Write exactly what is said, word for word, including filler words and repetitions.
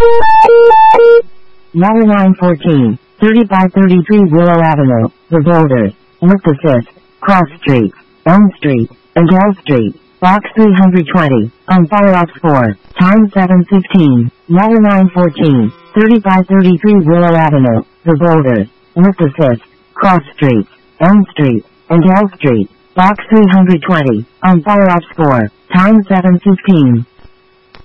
Water line fourteen, thirty-five thirty-three Willow Avenue, The Boulders, North the fifth, Cross Street, Elm Street, and L Street, Box three hundred twenty, on Fire Ops four, time seven fifteen. Water line fourteen, thirty-five thirty-three Willow Avenue, The Boulders, North the fifth, Cross Street, Elm Street, and L Street, Box three hundred twenty, on Fire Ops four, time seven fifteen.